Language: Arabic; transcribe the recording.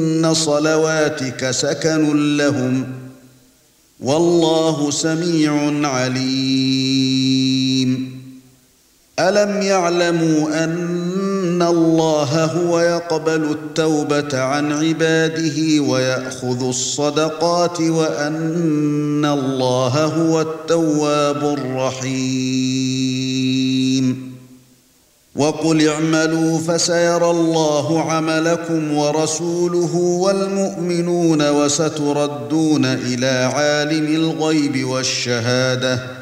صلواتك سكن لهم والله سميع عليم ألم يعلموا أن الله هو يقبل التوبة عن عباده ويأخذ الصدقات وأن الله هو التواب الرحيم وقل اعملوا فسيرى الله عملكم ورسوله والمؤمنون وستردون إلى عالم الغيب والشهادة